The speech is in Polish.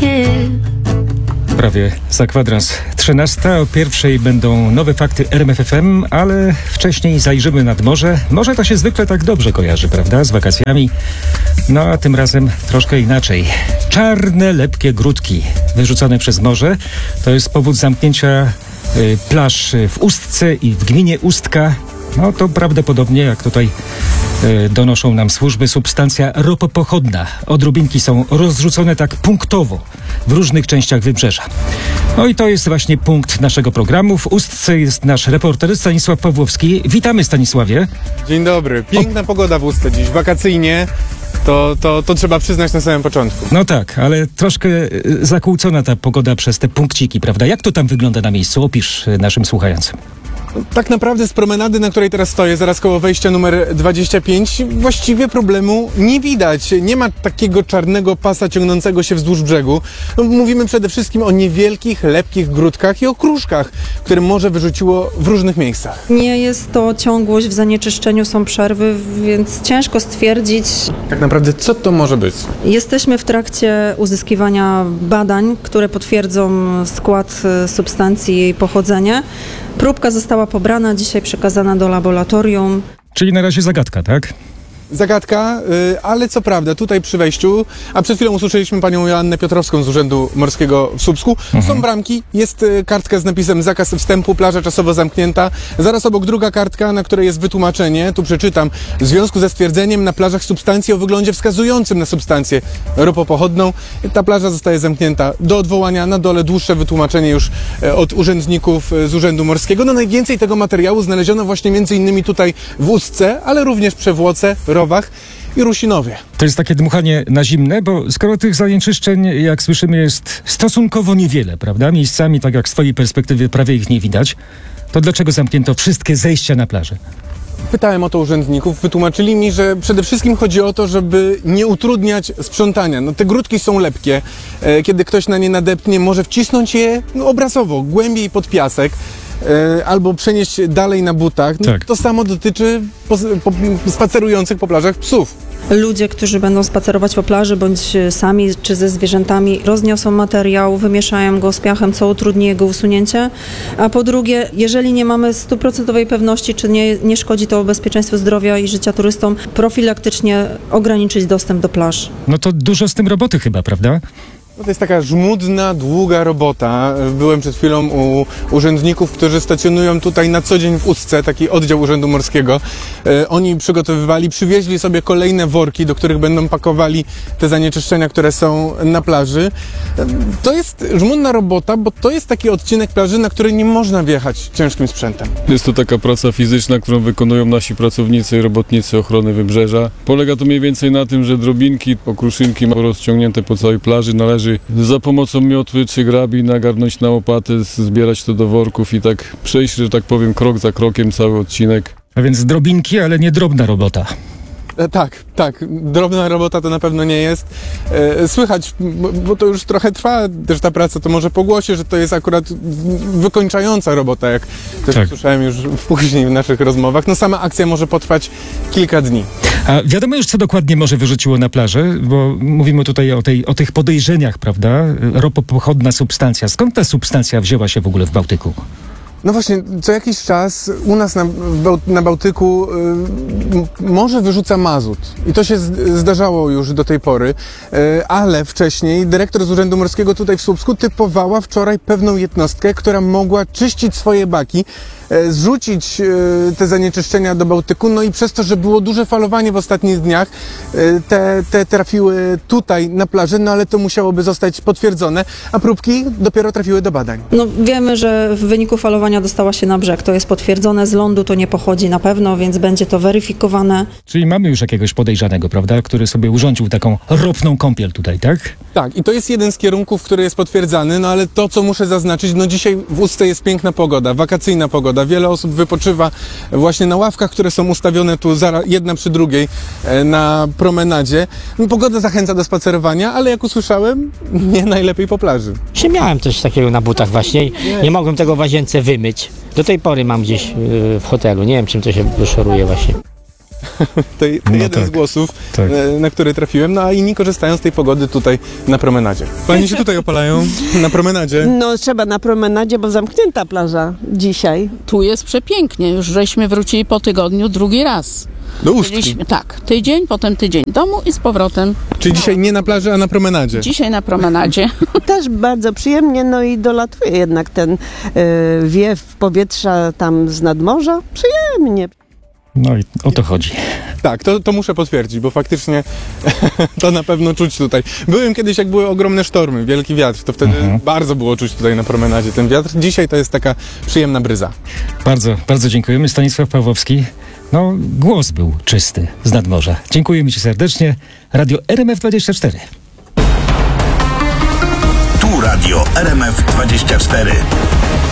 Prawie za kwadrans 13. O 1:00 będą nowe fakty RMF FM, ale wcześniej zajrzymy nad morze. Morze to się zwykle tak dobrze kojarzy, prawda? Z wakacjami. No a tym razem troszkę inaczej. Czarne, lepkie grudki wyrzucone przez morze. To jest powód zamknięcia plaż w Ustce i w gminie Ustka. No to prawdopodobnie, jak tutaj donoszą nam służby, substancja ropopochodna. Odrobinki są rozrzucone tak punktowo w różnych częściach wybrzeża. No i to jest właśnie punkt naszego programu. W Ustce jest nasz reporter Stanisław Pawłowski. Witamy, Stanisławie. Dzień dobry. Piękna pogoda w Ustce dziś. Wakacyjnie. To trzeba przyznać na samym początku. No tak, ale troszkę zakłócona ta pogoda przez te punkciki, prawda? Jak to tam wygląda na miejscu? Opisz naszym słuchającym. Tak naprawdę z promenady, na której teraz stoję, zaraz koło wejścia numer 25, właściwie problemu nie widać. Nie ma takiego czarnego pasa ciągnącego się wzdłuż brzegu. No, mówimy przede wszystkim o niewielkich, lepkich grudkach i okruszkach, które morze wyrzuciło w różnych miejscach. Nie jest to ciągłość w zanieczyszczeniu, są przerwy, więc ciężko stwierdzić. Tak naprawdę co to może być? Jesteśmy w trakcie uzyskiwania badań, które potwierdzą skład substancji i jej pochodzenie. Próbka została pobrana, dzisiaj przekazana do laboratorium. Czyli na razie zagadka, tak? Zagadka, ale co prawda tutaj przy wejściu, a przed chwilą usłyszeliśmy panią Joannę Piotrowską z Urzędu Morskiego w Słupsku. Są bramki, jest kartka z napisem zakaz wstępu, plaża czasowo zamknięta. Zaraz obok druga kartka, na której jest wytłumaczenie, tu przeczytam, w związku ze stwierdzeniem na plażach substancji o wyglądzie wskazującym na substancję ropopochodną. Ta plaża zostaje zamknięta do odwołania. Na dole dłuższe wytłumaczenie już od urzędników z Urzędu Morskiego. No najwięcej tego materiału znaleziono właśnie między innymi tutaj w Ustce, ale również Przewłoce, Rowach i Rusinowie. To jest takie dmuchanie na zimne, bo skoro tych zanieczyszczeń, jak słyszymy, jest stosunkowo niewiele, prawda? Miejscami, tak jak z twojej perspektywy, prawie ich nie widać, to dlaczego zamknięto wszystkie zejścia na plażę? Pytałem o to urzędników, wytłumaczyli mi, że przede wszystkim chodzi o to, żeby nie utrudniać sprzątania. No, te grudki są lepkie, kiedy ktoś na nie nadepnie, może wcisnąć je obrazowo, głębiej pod piasek, albo przenieść dalej na butach. No, tak. To samo dotyczy spacerujących po plażach psów. Ludzie, którzy będą spacerować po plaży, bądź sami, czy ze zwierzętami, rozniosą materiał, wymieszają go z piachem, co utrudni jego usunięcie. A po drugie, jeżeli nie mamy 100% pewności, czy nie szkodzi to bezpieczeństwu zdrowia i życia turystom, profilaktycznie ograniczyć dostęp do plaż. No to dużo z tym roboty chyba, prawda? No to jest taka żmudna, długa robota. Byłem przed chwilą u urzędników, którzy stacjonują tutaj na co dzień w Ustce, taki oddział Urzędu Morskiego. Oni przywieźli sobie kolejne worki, do których będą pakowali te zanieczyszczenia, które są na plaży. To jest żmudna robota, bo to jest taki odcinek plaży, na który nie można wjechać ciężkim sprzętem. Jest to taka praca fizyczna, którą wykonują nasi pracownicy i robotnicy ochrony wybrzeża. Polega to mniej więcej na tym, że drobinki, okruszynki rozciągnięte po całej plaży należy za pomocą miotły czy grabi nagarnąć na łopatę, zbierać to do worków i tak przejść, że tak powiem, krok za krokiem cały odcinek. A więc drobinki, ale nie drobna robota. Tak. Drobna robota to na pewno nie jest. Słychać, bo to już trochę trwa też ta praca, to może po głosie, że to jest akurat wykończająca robota, jak też słyszałem już później w naszych rozmowach. No sama akcja może potrwać kilka dni. A wiadomo już, co dokładnie morze wyrzuciło na plażę, bo mówimy tutaj o tych podejrzeniach, prawda? Ropopochodna substancja. Skąd ta substancja wzięła się w ogóle w Bałtyku? No właśnie, co jakiś czas u nas na Bałtyku morze wyrzuca mazut i to się zdarzało już do tej pory, ale wcześniej dyrektor z Urzędu Morskiego tutaj w Słupsku typowała wczoraj pewną jednostkę, która mogła czyścić swoje baki, zrzucić te zanieczyszczenia do Bałtyku, no i przez to, że było duże falowanie w ostatnich dniach, te trafiły tutaj na plażę, no ale to musiałoby zostać potwierdzone, a próbki dopiero trafiły do badań. No wiemy, że w wyniku falowania dostała się na brzeg, to jest potwierdzone, z lądu to nie pochodzi na pewno, więc będzie to weryfikowane. Czyli mamy już jakiegoś podejrzanego, prawda, który sobie urządził taką ropną kąpiel tutaj, tak? Tak, i to jest jeden z kierunków, który jest potwierdzany, no ale to, co muszę zaznaczyć, no dzisiaj w Ustce jest piękna pogoda, wakacyjna pogoda. Wiele osób wypoczywa właśnie na ławkach, które są ustawione tu jedna przy drugiej na promenadzie. Pogoda zachęca do spacerowania, ale jak usłyszałem, nie najlepiej po plaży. Miałem coś takiego na butach właśnie. Nie mogłem tego w łazience wymyć. Do tej pory mam gdzieś w hotelu. Nie wiem, czym to się wyszoruje właśnie. To jeden tak. z głosów, Tak. na który trafiłem, no a inni korzystają z tej pogody tutaj na promenadzie. Panie się tutaj opalają na promenadzie. No trzeba na promenadzie, bo zamknięta plaża dzisiaj. Tu jest przepięknie, już żeśmy wrócili po tygodniu drugi raz. Do Ustki. Byliśmy, tak, tydzień, potem tydzień w domu i z powrotem. Czyli dzisiaj nie na plaży, a na promenadzie. Dzisiaj na promenadzie. Też bardzo przyjemnie, no i dolatuje jednak ten wiew powietrza tam z nadmorza. Przyjemnie. No i o to chodzi. Tak, to muszę potwierdzić, bo faktycznie to na pewno czuć tutaj. Byłem kiedyś, jak były ogromne sztormy, wielki wiatr, to wtedy bardzo było czuć tutaj na promenadzie ten wiatr. Dzisiaj to jest taka przyjemna bryza. Bardzo, bardzo dziękujemy. Stanisław Pawłowski. No, głos był czysty z nadmorza. Dziękujemy Ci serdecznie. Radio RMF24. Tu Radio RMF24.